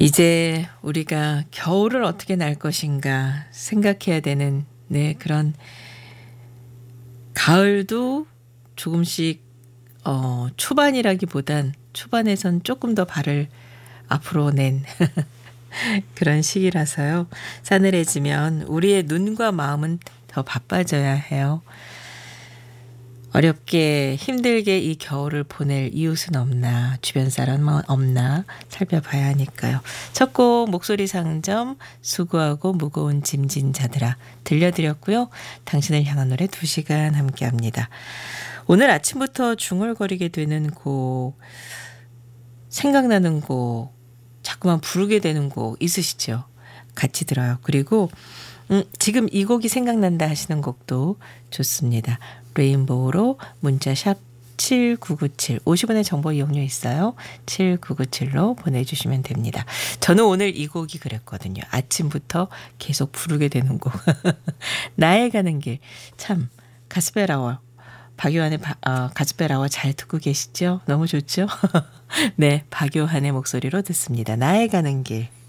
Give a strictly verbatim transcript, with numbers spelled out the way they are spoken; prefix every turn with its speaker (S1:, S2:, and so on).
S1: 이제 우리가 겨울을 어떻게 날 것인가 생각해야 되는 네 그런 가을도 조금씩 어 초반이라기보단 초반에선 조금 더 발을 앞으로 낸 그런 시기라서요. 싸늘해지면 우리의 눈과 마음은 더 바빠져야 해요. 어렵게 힘들게 이 겨울을 보낼 이웃은 없나, 주변 사람은 없나 살펴봐야 하니까요. 첫 곡 목소리 상점 수고하고 무거운 짐진 자들아 들려드렸고요. 당신을 향한 노래 두 시간 함께합니다. 오늘 아침부터 중얼거리게 되는 곡, 생각나는 곡, 자꾸만 부르게 되는 곡 있으시죠? 같이 들어요. 그리고 음, 지금 이 곡이 생각난다 하시는 곡도 좋습니다. 레인보우로 문자샵 칠구구칠 오십 원의 정보 이용료 있어요. 칠구구칠로 보내주시면 됩니다. 저는 오늘 이 곡이 그랬거든요. 아침부터 계속 부르게 되는 곡. 나의 가는 길. 참 가스펠아워. 박요한의 바, 어, 가스펠아워 잘 듣고 계시죠? 너무 좋죠? 네, 박요한의 목소리로 듣습니다. 나의 가는 길.